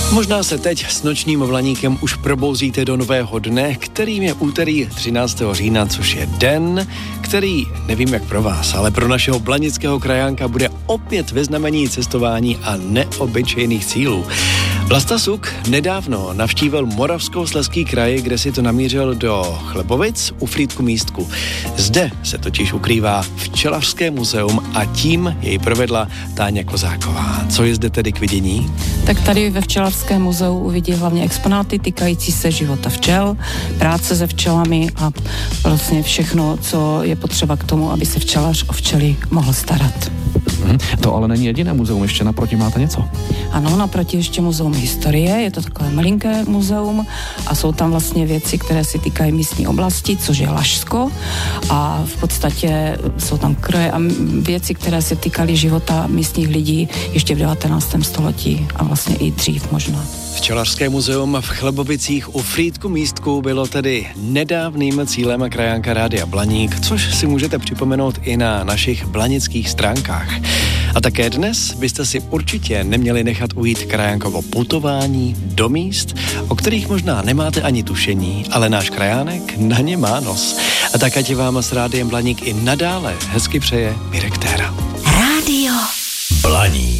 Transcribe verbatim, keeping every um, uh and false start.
Možná se teď s nočním vlaníkem už probouzíte do nového dne, kterým je úterý třináctého října, což je den, který, nevím jak pro vás, ale pro našeho blanického krajánka bude opět ve znamení cestování a neobyčejných cílů. Vlasta Suk nedávno navštívil Moravskoslezský kraj, kde si to namířil do Chlebovic u Frýdku Místku. Zde se totiž ukrývá Včelařské muzeum a tím jej provedla Táňa Kozáková. Co je zde tedy k vidění? Tak tady ve Včelařském muzeu uvidí hlavně exponáty týkající se života včel, práce se včelami a vlastně všechno, co je potřeba k tomu, aby se včelař o včely mohl starat. Hmm, to ale není jediné muzeum, ještě naproti máte něco? Ano, naproti ještě muzeum historie, je to takové malinké muzeum a jsou tam vlastně věci, které se týkají místní oblasti, což je Lašsko a v podstatě jsou tam kroje a věci, které se týkaly života místních lidí ještě v devatenáctém století a vlastně i dřív možná. Včelařské muzeum v Chlebovicích u Frýdku Místku bylo tedy nedávným cílem krajánka Rádia Blaník, což si můžete připomenout i na našich blanických stránkách. A také dnes byste si určitě neměli nechat ujít krajánkovo putování do míst, o kterých možná nemáte ani tušení, ale náš krajánek na ně má nos. A tak ať vám s Rádiem Blaník i nadále hezky přeje Mirek Téra. Rádio Blaník.